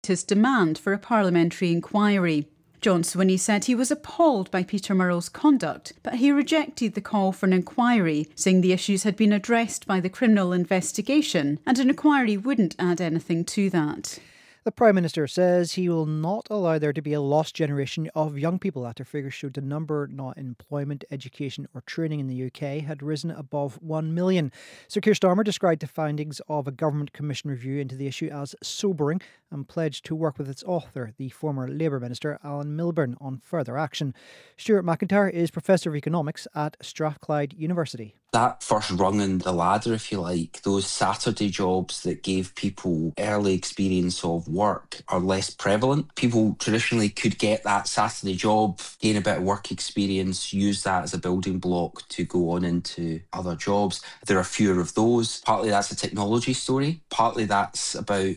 his demand for a parliamentary inquiry. John Swinney said he was appalled by Peter Murrell's conduct, but he rejected the call for an inquiry, saying the issues had been addressed by the criminal investigation and an inquiry wouldn't add anything to that. The Prime Minister says he will not allow there to be a lost generation of young people after figures showed the number not in employment, education or training in the UK had risen above 1 million. Sir Keir Starmer described the findings of a Government Commission review into the issue as sobering and pledged to work with its author, the former Labour Minister Alan Milburn, on further action. Stuart McIntyre is Professor of Economics at Strathclyde University. That first rung in the ladder, if you like, those Saturday jobs that gave people early experience of work are less prevalent. People traditionally could get that Saturday job, gain a bit of work experience, use that as a building block to go on into other jobs. There are fewer of those. Partly that's a technology story. Partly that's about